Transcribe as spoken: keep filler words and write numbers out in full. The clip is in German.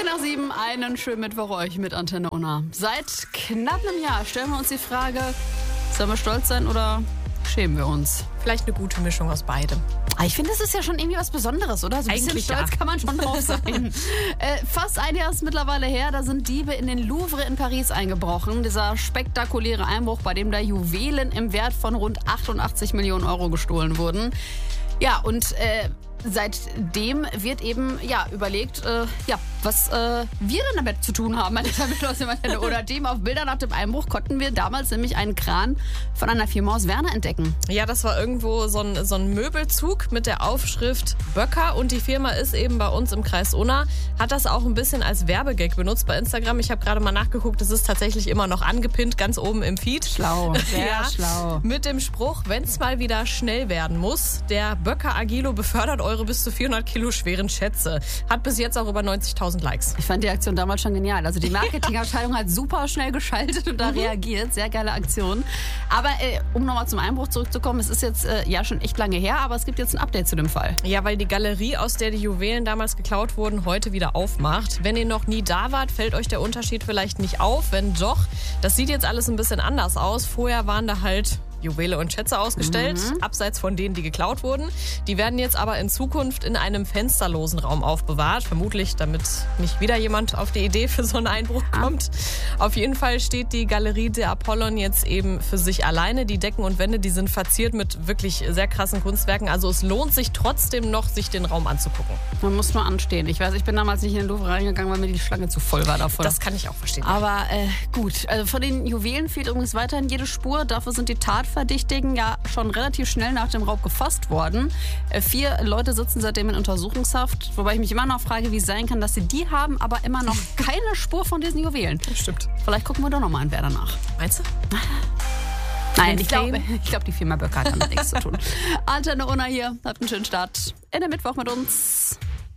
Viertel nach sieben, einen schönen Mittwoch euch mit Antenne Unna. Seit knapp einem Jahr stellen wir uns die Frage, sollen wir stolz sein oder schämen wir uns? Vielleicht eine gute Mischung aus beidem. Ich finde, das ist ja schon irgendwie was Besonderes, oder? So ein bisschen Eigentlich stolz ja. kann man schon drauf sein. äh, fast ein Jahr ist mittlerweile her, da sind Diebe in den Louvre in Paris eingebrochen. Dieser spektakuläre Einbruch, bei dem da Juwelen im Wert von rund achtundachtzig Millionen Euro gestohlen wurden. Ja, und äh, seitdem wird eben ja überlegt, äh, ja, was äh, wir denn damit zu tun haben, meine Damen und Herren. Oder Team auf Bildern nach dem Einbruch konnten wir damals nämlich einen Kran von einer Firma aus Werner entdecken. Ja, das war irgendwo so ein, so ein Möbelzug mit der Aufschrift Böcker und die Firma ist eben bei uns im Kreis Unna, hat das auch ein bisschen als Werbegag benutzt bei Instagram. Ich habe gerade mal nachgeguckt, es ist tatsächlich immer noch angepinnt, ganz oben im Feed. Schlau, sehr ja, schlau. Mit dem Spruch, wenn es mal wieder schnell werden muss, der Böcker Agilo befördert eure bis zu vierhundert Kilo schweren Schätze. Hat bis jetzt auch über neunzigtausend Likes. Ich fand die Aktion damals schon genial. Also die Marketingabteilung hat super schnell geschaltet und da mhm. reagiert. Sehr geile Aktion. Aber äh, um nochmal zum Einbruch zurückzukommen, es ist jetzt äh, ja schon echt lange her, aber es gibt jetzt ein Update zu dem Fall. Ja, weil die Galerie, aus der die Juwelen damals geklaut wurden, heute wieder aufmacht. Wenn ihr noch nie da wart, fällt euch der Unterschied vielleicht nicht auf. Wenn doch, das sieht jetzt alles ein bisschen anders aus. Vorher waren da halt Juwele und Schätze ausgestellt, mhm. abseits von denen, die geklaut wurden. Die werden jetzt aber in Zukunft in einem fensterlosen Raum aufbewahrt. Vermutlich, damit nicht wieder jemand auf die Idee für so einen Einbruch kommt. Auf jeden Fall steht die Galerie der Apollon jetzt eben für sich alleine. Die Decken und Wände, die sind verziert mit wirklich sehr krassen Kunstwerken. Also es lohnt sich trotzdem noch, sich den Raum anzugucken. Man muss nur anstehen. Ich weiß, ich bin damals nicht in den Louvre reingegangen, weil mir die Schlange zu voll war davor. Das kann ich auch verstehen. Aber äh, gut, also von den Juwelen fehlt übrigens weiterhin jede Spur. Dafür sind die Tatverdächtigen ja schon relativ schnell nach dem Raub gefasst worden. Äh, vier Leute sitzen seitdem in Untersuchungshaft. Wobei ich mich immer noch frage, wie es sein kann, dass sie die haben, aber immer noch keine Spur von diesen Juwelen. Stimmt. Vielleicht gucken wir doch noch mal in Wer danach. Meinst du? Nein, ich glaube, ich glaub, die Firma Böcker hat damit nichts zu tun. Antenne Unna hier. Habt einen schönen Start in der Mittwoch mit uns.